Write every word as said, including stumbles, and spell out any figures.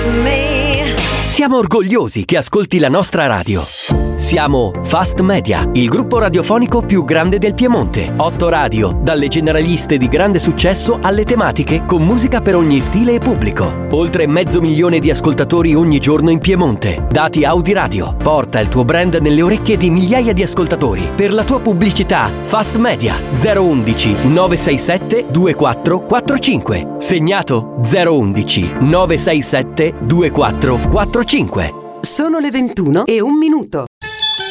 to me. Siamo orgogliosi che ascolti la nostra radio. Siamo Fast Media, il gruppo radiofonico più grande del Piemonte. Otto radio, dalle generaliste di grande successo alle tematiche con musica per ogni stile e pubblico. Oltre mezzo milione di ascoltatori ogni giorno in Piemonte. Dati Audi Radio. Porta il tuo brand nelle orecchie di migliaia di ascoltatori. Per la tua pubblicità, Fast Media zero undici nove sei sette due quattro quattro cinque. Segnato zero undici nove sei sette due quattro quattro cinque. Sono le ventuno e un minuto.